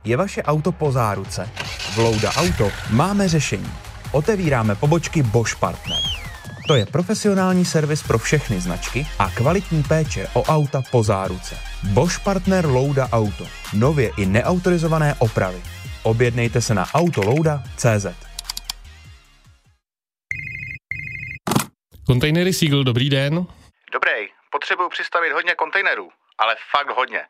Je vaše auto po záruce? V Louda Auto máme řešení. Otevíráme pobočky Bosch Partner. To je profesionální servis pro všechny značky a kvalitní péče o auta po záruce. Bosch Partner Louda Auto. Nově i neautorizované opravy. Objednejte se na autolouda.cz. Kontejnery Seagull, dobrý den. Dobrý, potřebuju přistavit hodně kontejnerů, ale fakt hodně.